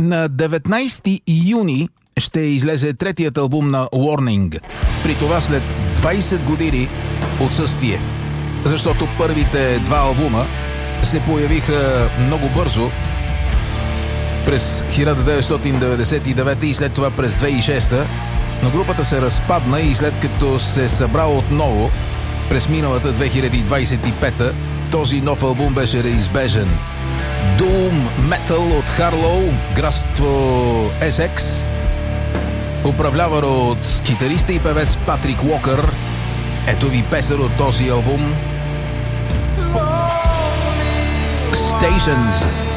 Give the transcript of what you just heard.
На 19 юни ще излезе третият албум на Warning. При това след 20 години отсъствие. Защото първите два албума се появиха много бързо през 1999 и след това през 2006, но групата се разпадна и след като се събра отново през миналата 2025, този нов албум беше неизбежен. Doom Metal от Харлоу, градство SX, управлявано от китариста и певец Патрик Уокър. Ето ви песен от този албум. Stations.